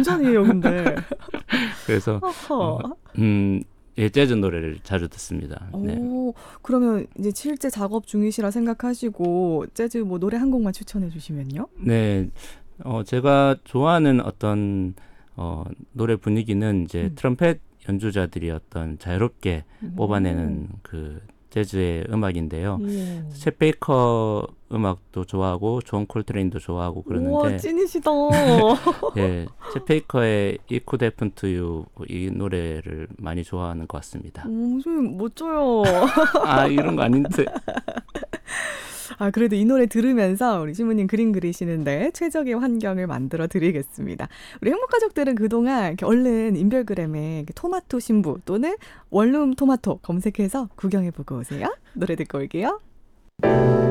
완전이에요, 근데. 그래서 어허. 예, 재즈 노래를 자주 듣습니다. 네. 오, 그러면 이제 실제 작업 중이시라 생각하시고 재즈 뭐 노래 한 곡만 추천해 주시면요? 네, 제가 좋아하는 어떤 노래 분위기는 이제 음. 트럼펫 연주자들이 어떤 자유롭게 오. 뽑아내는 그 재즈의 음악인데요. 오. 챗 베이커 음악도 좋아하고 존 콜트레인도 좋아하고 우와, 그러는데 찐이시다. 예, 챗 베이커의 It Could Happen to You 이 노래를 많이 좋아하는 것 같습니다. 좀 멋져요. 아, 이런 거 아닌데. 아, 그래도 이 노래 들으면서 우리 신부님 그림 그리시는데 최적의 환경을 만들어 드리겠습니다. 우리 행복가족들은 그동안 이렇게 얼른 인별그램에 이렇게 토마토 신부 또는 원룸 토마토 검색해서 구경해보고 오세요. 노래 듣고 올게요.